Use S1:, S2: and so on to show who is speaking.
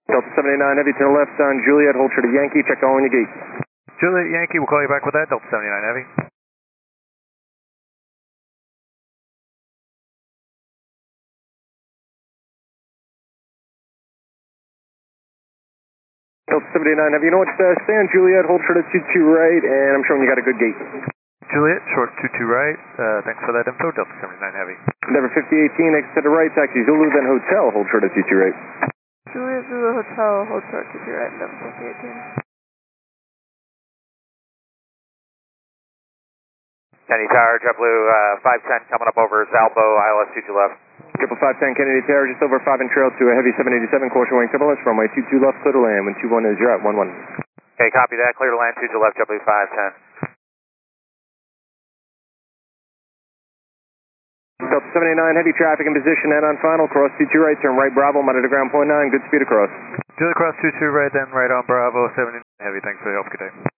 S1: Delta 79 Heavy to the left on Juliet, hold true to Yankee, check all on your gate.
S2: Juliet Yankee, we'll call you back with that, Delta 79 Heavy.
S1: Delta 79 Heavy, you know what, stay on Juliet, hold true to 22 right, and I'm showing you got a good gate.
S2: Juliet, short 22 right, thanks for that info, Delta 79 Heavy.
S1: Endeavor 5018, exit to the right, taxi Zulu, then hotel, hold true to 22 right.
S3: Juliet Zulu Hotel, hold short 22 right, Endeavor 5018.
S4: Kennedy Tower, JetBlue 510 coming up over Zalbo, ILS 22 left.
S1: Triple 510 Kennedy Tower, just over 5 and trail to a Heavy 787, caution wing triple S, runway 22 left, clear to land, when 21 is, you're at 11.
S4: Okay, copy that, clear to land 22 left, JetBlue 510.
S1: Delta 79 Heavy traffic in position, and on final, cross 22 right, turn right Bravo, monitor ground point 9, good speed across.
S2: Juliet cross 22 right, then right on Bravo, 79 Heavy, thanks for the help, good day.